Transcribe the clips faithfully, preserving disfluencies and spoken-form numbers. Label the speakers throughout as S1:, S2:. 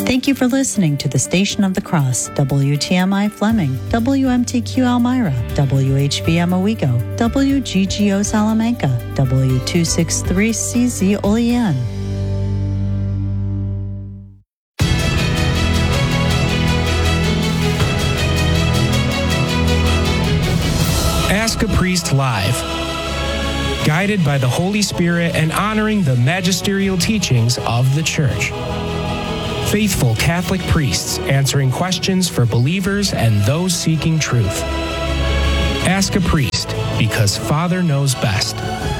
S1: Thank you for listening to the Station of the Cross, W T M I Fleming, W M T Q Elmira, W H B M Owego, W G G O Salamanca, W two sixty-three C Z Olean.
S2: Ask a Priest Live. Guided by the Holy Spirit and honoring the magisterial teachings of the Church. Faithful Catholic priests answering questions for believers and those seeking truth. Ask a Priest, because Father knows best.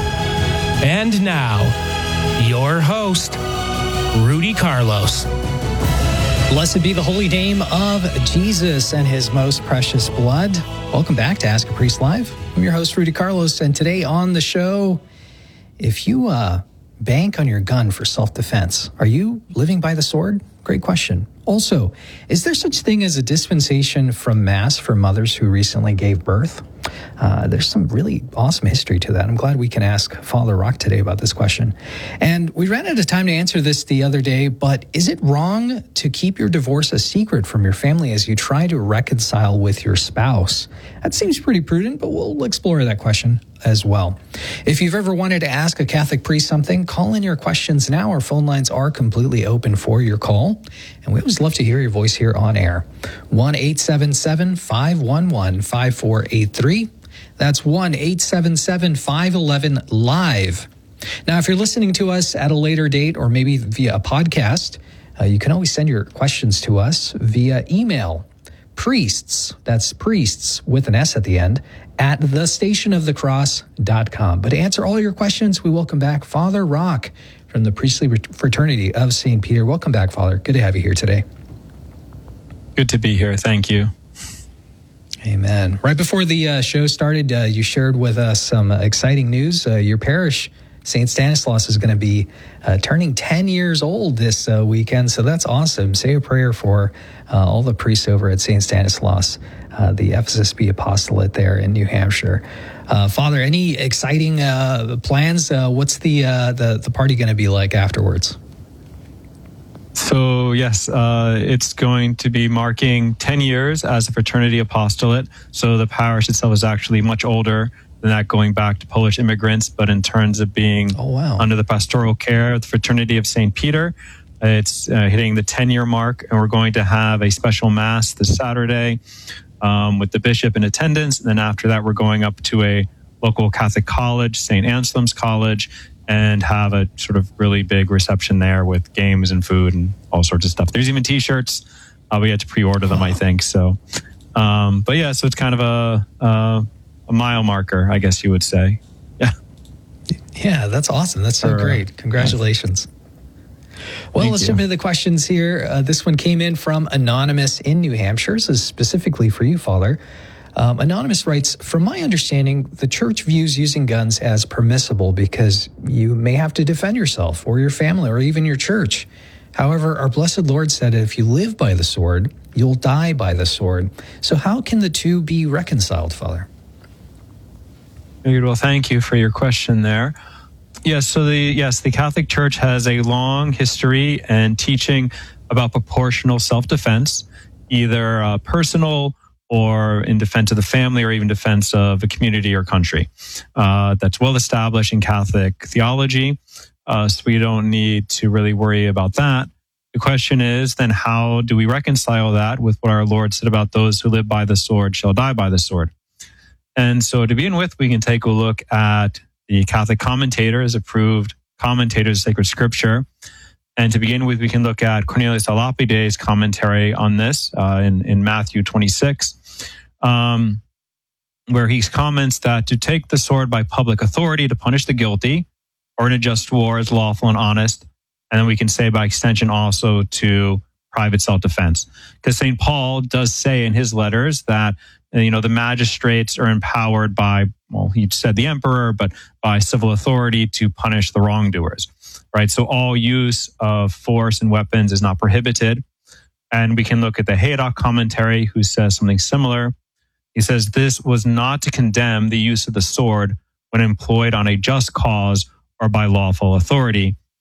S2: And now, your host, Rudy Carlos.
S3: Blessed be the holy name of Jesus and his most precious blood. Welcome back to Ask a Priest Live. I'm your host, Rudy Carlos, and today on the show, if you uh, bank on your gun for self-defense, are you living by the sword? Great question. Also, is there such thing as a dispensation from Mass for mothers who recently gave birth? Uh, there's some really awesome history to that. I'm glad we can ask Father Rock today about this question. And we ran out of time to answer this the other day, but is it wrong to keep your divorce a secret from your family as you try to reconcile with your spouse? That seems pretty prudent, but we'll explore that question as well. If you've ever wanted to ask a Catholic priest something, call in your questions now. Our phone lines are completely open for your call, and we always love to hear your voice here on air. one eight seven seven, five one one, five four eight three. That's one eight seven seven, five one one, live. Now, if you're listening to us at a later date or maybe via a podcast, uh, you can always send your questions to us via email. Priests, that's priests with an S at the end, at the station of the cross dot com. But to answer all your questions, we welcome back Father Rock from the Priestly Fraternity of Saint Peter. Welcome back, Father. Good to have you here today.
S4: Good to be here. Thank you.
S3: Amen. Right before the uh, show started, uh, you shared with us some uh, exciting news. Uh, your parish, Saint Stanislaus, is going to be uh, turning ten years old this uh, weekend, so that's awesome. Say a prayer for uh, all the priests over at Saint Stanislaus, uh, the F S S B apostolate there in New Hampshire. Uh, Father, any exciting uh, plans? Uh, what's the, uh, the the party going to be like afterwards?
S4: So, yes, uh, it's going to be marking ten years as a fraternity apostolate. So the parish itself is actually much older than that, going back to Polish immigrants. But in terms of being
S3: oh, wow.
S4: under the pastoral care of the Fraternity of Saint Peter, it's uh, hitting the ten-year mark. And we're going to have a special Mass this Saturday um, with the bishop in attendance. And then after that, we're going up to a local Catholic college, Saint Anselm's College, and have a sort of really big reception there with games and food and all sorts of stuff. There's even T-shirts. Uh, we had to pre-order them, I think. So, um, but yeah, so it's kind of a, a a mile marker, I guess you would say. Yeah.
S3: Yeah, that's awesome. That's so
S4: For,
S3: great. Congratulations. Well,
S4: Thank
S3: let's
S4: you.
S3: jump into the questions here. Uh, this one came in from Anonymous in New Hampshire. This is specifically for you, Father. Um, Anonymous writes, from my understanding, the church views using guns as permissible because you may have to defend yourself or your family or even your church. However, our blessed Lord said if you live by the sword, you'll die by the sword. So how can the two be reconciled, Father?
S4: Very well, thank you for your question there. Yes, so the yes, the Catholic Church has a long history and teaching about proportional self-defense, either uh, personal or in defense of the family, or even defense of a community or country. Uh, that's well established in Catholic theology, uh, so we don't need to really worry about that. The question is, then how do we reconcile that with what our Lord said about those who live by the sword shall die by the sword? And so to begin with, we can take a look at the Catholic commentators, approved commentators of sacred scripture. And to begin with, we can look at Cornelius a Lapide's commentary on this uh, in, in Matthew twenty-six. Um, where he comments that to take the sword by public authority to punish the guilty or in a just war is lawful and honest. And then we can say by extension also to private self-defense. Because Saint Paul does say in his letters that, you know, the magistrates are empowered by, well, he said the emperor, but by civil authority to punish the wrongdoers, right? So all use of force and weapons is not prohibited. And we can look at the Haydock commentary, who says something similar. He says, this was not to condemn the use of the sword when employed on a just cause or by lawful authority,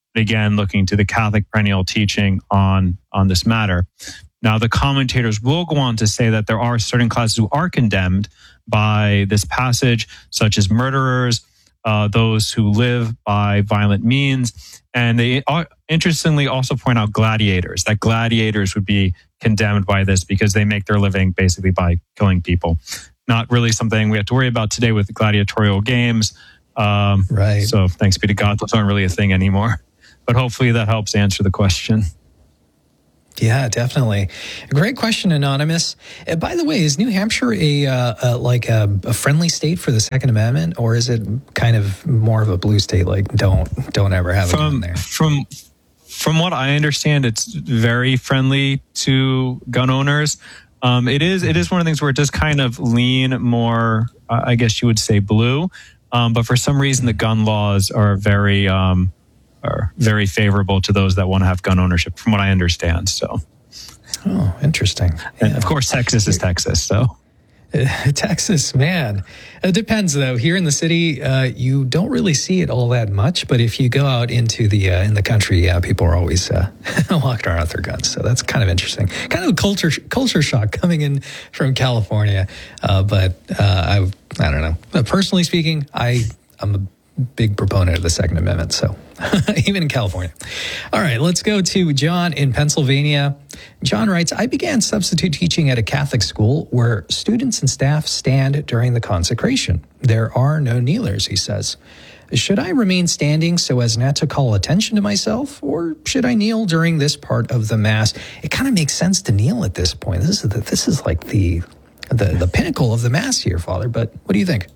S4: Again, looking to the Catholic perennial teaching on, on this matter. Now, the commentators will go on to say that there are certain classes who are condemned by this passage, such as murderers, uh, those who live by violent means. And they are, interestingly also point out gladiators, that gladiators would be condemned by this because they make their living basically by killing people. Not really something we have to worry about today with the gladiatorial games. Um,
S3: right.
S4: So thanks be to God, those aren't really a thing anymore. But hopefully that helps answer the question.
S3: Yeah, definitely. Great question, Anonymous. Uh, by the way, is New Hampshire a uh, uh, like a, a friendly state for the Second Amendment, or is it kind of more of a blue state? Like, don't don't ever have
S4: from,
S3: it in there.
S4: From from what I understand, it's very friendly to gun owners. Um, it is it is one of the things where it does kind of lean more, uh, I guess you would say, blue. Um, but for some reason, the gun laws are very um, are very favorable to those that want to have gun ownership, from what I understand. So,
S3: oh, interesting.
S4: And
S3: yeah.
S4: of course, Texas is Texas. So,
S3: uh, Texas, man, it depends though. Here in the city, uh, you don't really see it all that much. But if you go out into the uh, in the country, yeah, people are always uh, walking around with their guns. So that's kind of interesting. Kind of a culture culture shock coming in from California. Uh, but uh, I I don't know. Uh, personally speaking, I I'm a big proponent of the Second Amendment, so even in California. All right, let's go to John in Pennsylvania. John writes, I began substitute teaching at a Catholic school where students and staff stand during the consecration. There are no kneelers, he says. Should I remain standing so as not to call attention to myself, or should I kneel during this part of the Mass? It kind of makes sense to kneel at this point. This is the, this is like the, the the pinnacle of the Mass here, Father, but what do you think?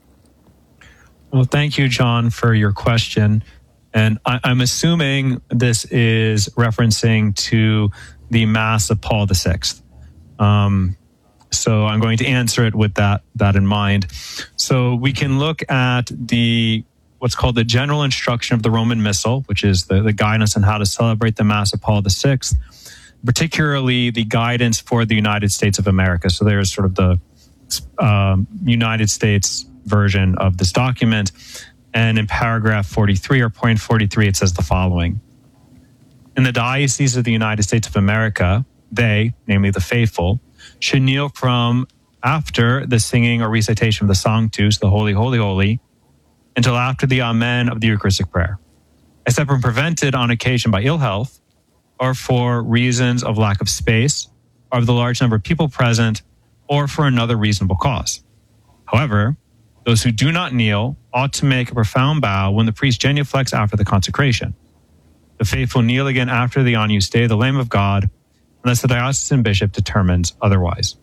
S4: Well, thank you, John, for your question. And I, I'm assuming this is referencing to the Mass of Paul the Sixth. Um, so I'm going to answer it with that, that in mind. So we can look at the what's called the general instruction of the Roman Missal, which is the, the guidance on how to celebrate the Mass of Paul the Sixth, particularly the guidance for the United States of America. So there's sort of the um, United States version of this document. And in paragraph forty-three or point forty-three, it says the following. In the Diocese of the United States of America, they, namely the faithful, should kneel from after the singing or recitation of the Sanctus, the Holy, Holy, Holy, until after the Amen of the Eucharistic prayer, except when prevented on occasion by ill health or for reasons of lack of space or of the large number of people present or for another reasonable cause. However, those who do not kneel ought to make a profound bow when the priest genuflects after the consecration. The faithful kneel again after the Agnus Dei, the Lamb of God, unless the diocesan bishop determines otherwise.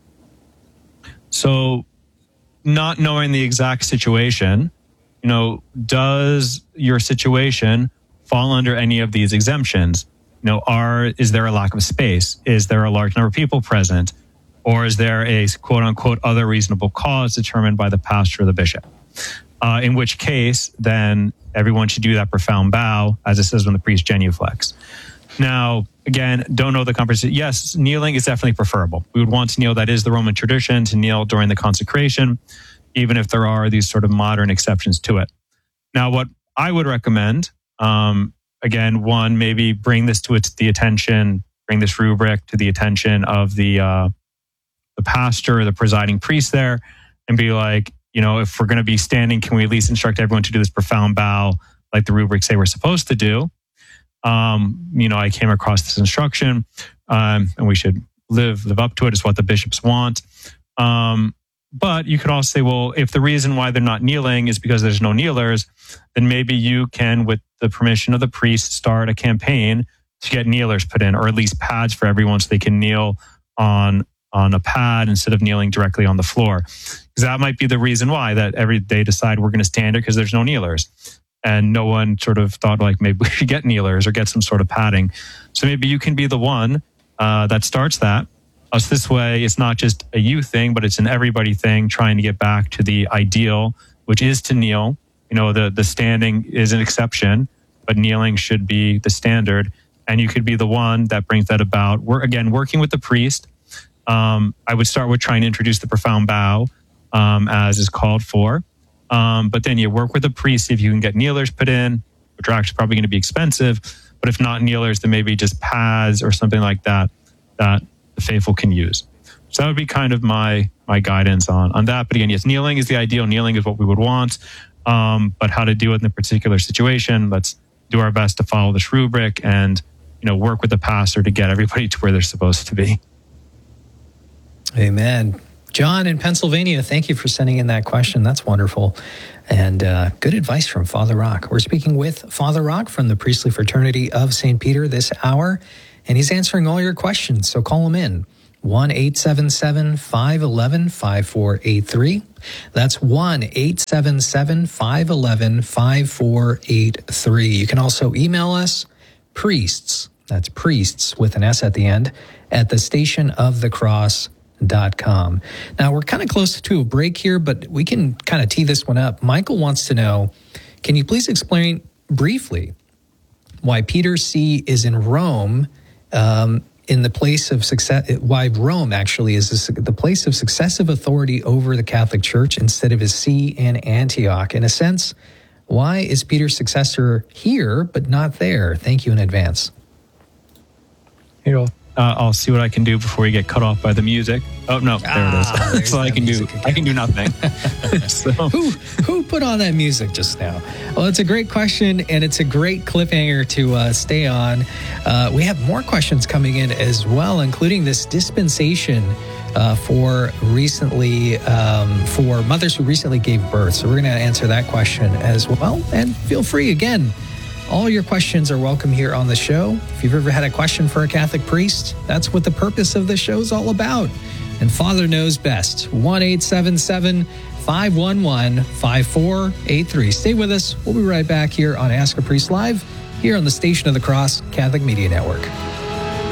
S4: So, not knowing the exact situation, you know, does your situation fall under any of these exemptions? You know, are is there a lack of space? Is there a large number of people present? Or is there a quote-unquote other reasonable cause determined by the pastor or the bishop? Uh, in which case, then everyone should do that profound bow, as it says when the priest genuflects. Now, again, don't know the comprehension. Yes, kneeling is definitely preferable. We would want to kneel. That is the Roman tradition, to kneel during the consecration, even if there are these sort of modern exceptions to it. Now, what I would recommend, um, again, one, maybe bring this to its, the attention, bring this rubric to the attention of the uh, the pastor or the presiding priest there, and be like, you know, if we're going to be standing, can we at least instruct everyone to do this profound bow like the rubrics say we're supposed to do? Um, you know, I came across this instruction, um, and we should live live up to it. Is what the bishops want. Um, but you could also say, well, if the reason why they're not kneeling is because there's no kneelers, then maybe you can, with the permission of the priest, start a campaign to get kneelers put in, or at least pads for everyone so they can kneel on on a pad instead of kneeling directly on the floor. Because that might be the reason why that every they decide we're going to stand it because there's no kneelers. And no one sort of thought like maybe we should get kneelers or get some sort of padding. So maybe you can be the one uh, that starts that. Us this way, it's not just a you thing, but it's an everybody thing, trying to get back to the ideal, which is to kneel. You know, the, the standing is an exception, but kneeling should be the standard. And you could be the one that brings that about. We're, again, working with the priest. Um, I would start with trying to introduce the profound bow, um, as is called for. Um, but then you work with the priest, see if you can get kneelers put in. which are actually probably going to be expensive. But if not kneelers, then maybe just pads or something like that that the faithful can use. So that would be kind of my my guidance on, on that. But again, yes, kneeling is the ideal. Kneeling is what we would want. Um, but how to do it in the particular situation, let's do our best to follow this rubric and, you know, work with the pastor to get everybody to where they're supposed to be.
S3: Amen. John in Pennsylvania, thank you for sending in that question. That's wonderful. And uh, good advice from Father Rock. We're speaking with Father Rock from the Priestly Fraternity of Saint Peter this hour, and he's answering all your questions. So call him in. one eight seven seven, five one one, five four eight three. That's one eight seven seven, five one one, five four eight three. You can also email us, priests, that's priests with an S at the end, at the station of the cross dot com. Now, we're kind of close to a break here, but we can kind of tee this one up. Michael wants to know, can you please explain briefly why Peter C is in Rome, um, in the place of success, why Rome actually is the place of successive authority over the Catholic Church instead of his see in Antioch? In a sense, why is Peter's successor here but not there? Thank you in advance.
S4: You know, uh, I'll see what I can do before we get cut off by the music. Oh no, there
S3: Ah,
S4: it is. So I can do.
S3: again.
S4: I can do nothing. so,
S3: Who who put on that music just now? Well, it's a great question, and it's a great cliffhanger to uh, stay on. Uh, we have more questions coming in as well, including this dispensation uh, for recently um, for mothers who recently gave birth. So we're going to answer that question as well. And feel free again. All your questions are welcome here on the show. If you've ever had a question for a Catholic priest, that's what the purpose of the show is all about. And Father knows best. one eight seven seven, five one one, five four eight three. Stay with us. We'll be right back here on Ask a Priest Live, here on the Station of the Cross Catholic Media Network.